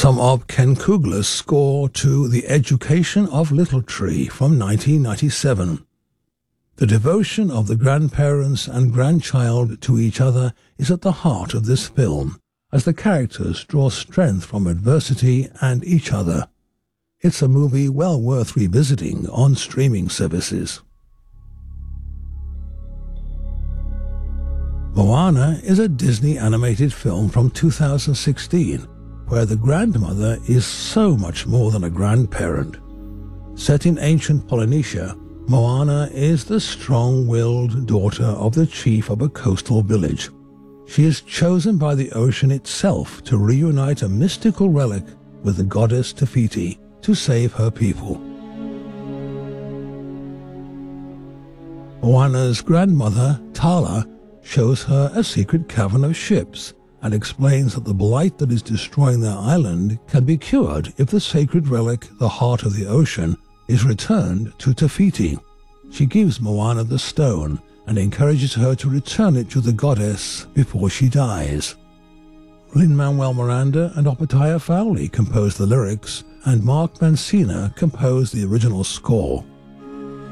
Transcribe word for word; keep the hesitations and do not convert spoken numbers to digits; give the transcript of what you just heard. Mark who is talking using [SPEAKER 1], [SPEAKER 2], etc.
[SPEAKER 1] some of Ken Coogler's score to The Education of Little Tree from nineteen ninety-seven. The devotion of the grandparents and grandchild to each other is at the heart of this film, as the characters draw strength from adversity and each other. It's a movie well worth revisiting on streaming services. Moana is a Disney animated film from two thousand sixteen, where the grandmother is so much more than a grandparent. Set in ancient Polynesia, Moana is the strong-willed daughter of the chief of a coastal village. She is chosen by the ocean itself to reunite a mystical relic with the goddess Te Fiti to save her people. Moana's grandmother, Tala, shows her a secret cavern of ships and explains that the blight that is destroying their island can be cured if the sacred relic, the heart of the ocean, is returned to Te Fiti. She gives Moana the stone and encourages her to return it to the goddess before she dies. Lin-Manuel Miranda and Opataya Fowley composed the lyrics, and Mark Mancina composed the original score.